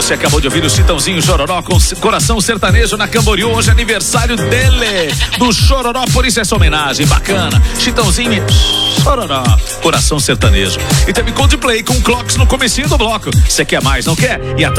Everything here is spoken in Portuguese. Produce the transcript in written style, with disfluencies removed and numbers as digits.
Você acabou de ouvir o Chitãozinho Chororó com Coração Sertanejo na Camboriú. Hoje é aniversário dele, do Chororó, por isso essa homenagem bacana. Chitãozinho e Chororó, Coração Sertanejo. E teve Coldplay com Clocks no comecinho do bloco. Você quer mais, não quer? E a